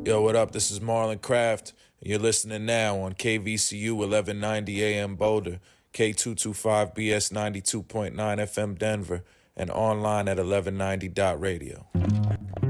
Yo, what up? This is Marlon Craft, and you're listening now on KVCU 1190 AM Boulder, K225BS 92.9 FM Denver, and online at 1190.radio.